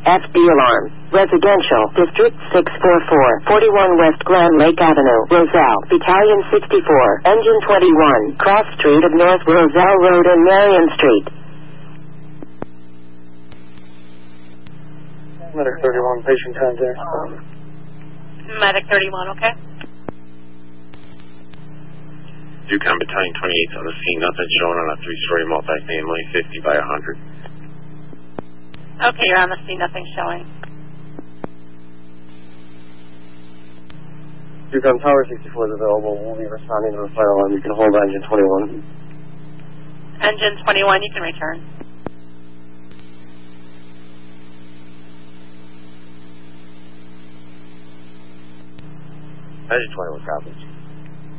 FD alarm. Residential, District 644, 41 West Grand Lake Avenue, Roselle, Battalion 64, Engine 21, Cross Street of North Roselle Road and Marion Street. Medic 31, patient contact. Medic 31, okay. Yukon Battalion 28 on the scene, nothing showing on a 3-story multifamily, 50 by 100. Okay, you're on the scene, nothing showing. Yukon Tower 64 is available. We'll be responding to the fire alarm. You can hold engine 21. Engine 21, you can return. Engine 21 copies.